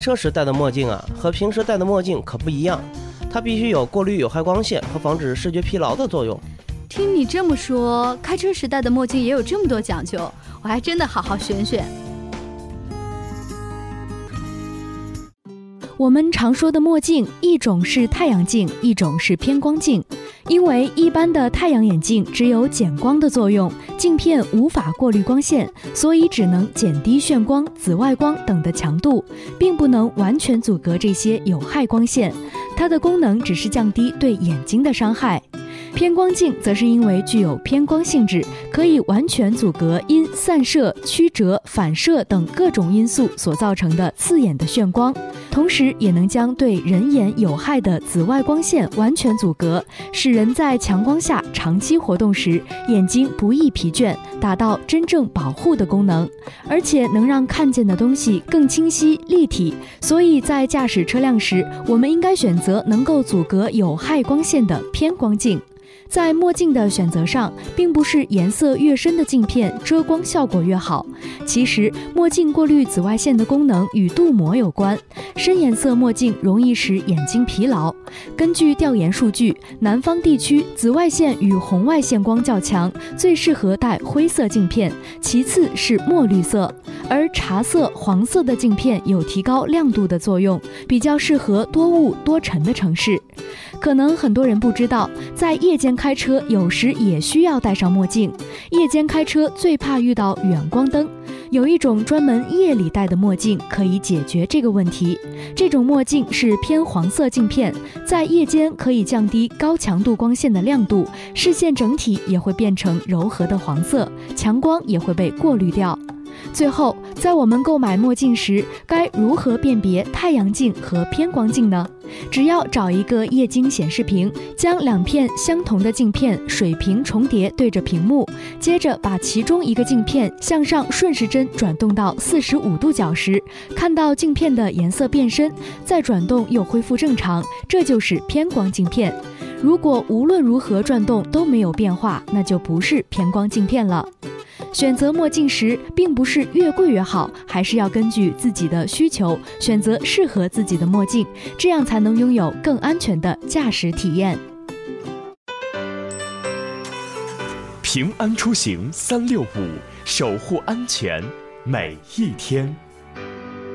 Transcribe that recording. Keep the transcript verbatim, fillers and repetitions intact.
车时戴的墨镜啊，和平时戴的墨镜可不一样，它必须有过滤有害光线和防止视觉疲劳的作用。 听你这么说，开车时戴的墨镜也有这么多讲究，我还真的好好选选。 我们常说的墨镜，一种是太阳镜，一种是偏光镜。因为一般的太阳眼镜只有减光的作用，镜片无法过滤光线，所以只能减低眩光、紫外光等的强度，并不能完全阻隔这些有害光线。它的功能只是降低对眼睛的伤害。偏光镜则是因为具有偏光性质，可以完全阻隔因散射、曲折、反射等各种因素所造成的刺眼的眩光，同时也能将对人眼有害的紫外光线完全阻隔，使人在强光下长期活动时眼睛不易疲倦，达到真正保护的功能，而且能让看见的东西更清晰立体。所以在驾驶车辆时，我们应该选择能够阻隔有害光线的偏光镜。在墨镜的选择上，并不是颜色越深的镜片遮光效果越好。其实，墨镜过滤紫外线的功能与镀膜有关。深颜色墨镜容易使眼睛疲劳。根据调研数据，南方地区紫外线与红外线光较强，最适合戴灰色镜片，其次是墨绿色。而茶色、黄色的镜片有提高亮度的作用，比较适合多雾多尘的城市。可能很多人不知道，在夜间开车有时也需要戴上墨镜。夜间开车最怕遇到远光灯，有一种专门夜里戴的墨镜可以解决这个问题。这种墨镜是偏黄色镜片，在夜间可以降低高强度光线的亮度，视线整体也会变成柔和的黄色，强光也会被过滤掉。最后，在我们购买墨镜时，该如何辨别太阳镜和偏光镜呢？只要找一个液晶显示屏，将两片相同的镜片水平重叠对着屏幕，接着把其中一个镜片向上顺时针转动到四十五度角时，看到镜片的颜色变深，再转动又恢复正常，这就是偏光镜片。如果无论如何转动都没有变化，那就不是偏光镜片了。选择墨镜时，并不是越贵越好，还是要根据自己的需求选择适合自己的墨镜，这样才能拥有更安全的驾驶体验。 平安出行三六五，守护安全每一天。